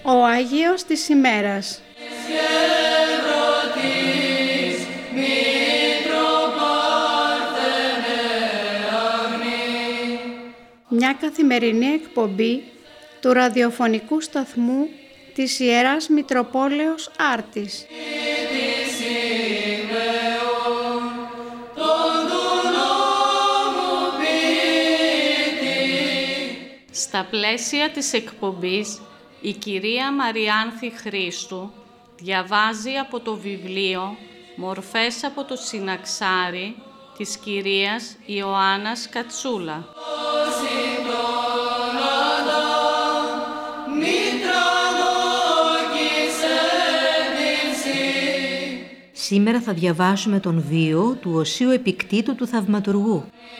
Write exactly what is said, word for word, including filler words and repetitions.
Ο Άγιος της ημέρας. Μια καθημερινή εκπομπή του ραδιοφωνικού σταθμού της Ιεράς Μητροπόλεως Άρτης. Στα πλαίσια της εκπομπής, η κυρία Μαριάνθη Χρήστου διαβάζει από το βιβλίο «Μορφές από το Συναξάρι» της κυρίας Ιωάννας Κατσούλα. Σήμερα θα διαβάσουμε τον βίο του Οσίου Επικτήτου του Θαυματουργού.